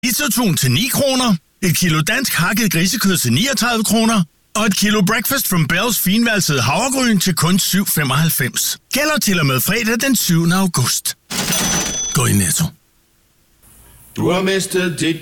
Pizzatun til 9 kroner, et kilo dansk hakket grisekød til 39 kroner, og et kilo Breakfast from Bells finvalsede havregryn til kun 7,95. Gælder til og med fredag den 7. august. Gå i Netto. Du har mistet dit